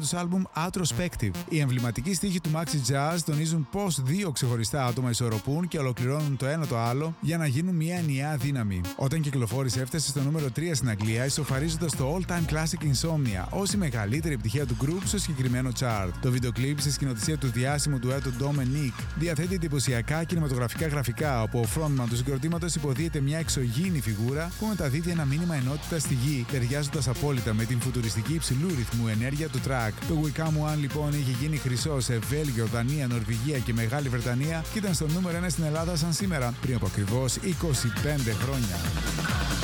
τους άλμπουμ Outrospective. Οι εμβληματικοί στίχοι του Maxi Jazz τονίζουν πως δύο ξεχωριστά άτομα ισορροπούν και ολοκληρώνουν το ένα το άλλο για να γίνουν μια ενιαία δύναμη. Όταν κυκλοφόρησε, έφτασε στο νούμερο 3 στην Αγγλία, ισοφαρίζοντας το all-time classic Insomnia ως η μεγαλύτερη επιτυχία του group στο συγκεκριμένο chart. Το βίντεο κλιπ στη σκηνοθεσία του διάσημου ντουέτου Dom and Nick διαθέτει εντυπωσιακά κινηματογραφικά γραφικά, όπου ο frontman του συγκροτήματος υποδίεται μια εξωγήινη φιγούρα που μεταδίδει ένα μήνυμα ενότητας στη γη, ταιριάζοντας απόλυτα με την φουτουριστική υψηλού ρυθμού ενέργεια του track. Το We Come One λοιπόν είχε γίνει χρυσό σε Βέλγιο, Δανία, Νορβηγία και Μεγάλη Βρετανία και ήταν στο νούμερο 1 στην Ελλάδα σαν σήμερα, πριν από ακριβώς 25 χρόνια.